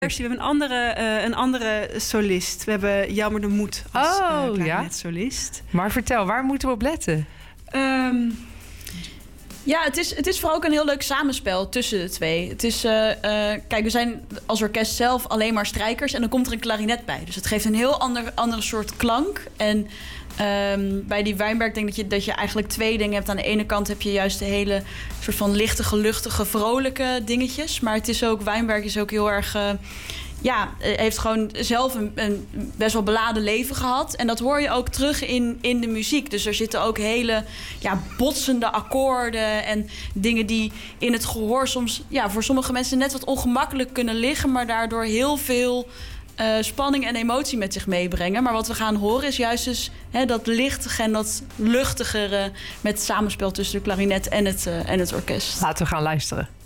We hebben een andere solist. We hebben Jelmer de Moed als klarinetsolist. Maar vertel, waar moeten we op letten? Ja, het is vooral ook een heel leuk samenspel tussen de twee. Het is, kijk, we zijn als orkest zelf alleen maar strijkers en dan komt er een klarinet bij. Dus het geeft een heel andere soort klank. En bij die Weinberg denk ik dat je eigenlijk twee dingen hebt. Aan de ene kant heb je juist de hele soort van lichte, luchtige, vrolijke dingetjes. Maar het is ook, Weinberg is ook heel erg... heeft gewoon zelf een best wel beladen leven gehad. En dat hoor je ook terug in de muziek. Dus er zitten ook hele botsende akkoorden en dingen die in het gehoor soms voor sommige mensen net wat ongemakkelijk kunnen liggen, maar daardoor heel veel spanning en emotie met zich meebrengen. Maar wat we gaan horen is juist dus dat lichtige en dat luchtigere met het samenspel tussen de klarinet en het orkest. Laten we gaan luisteren.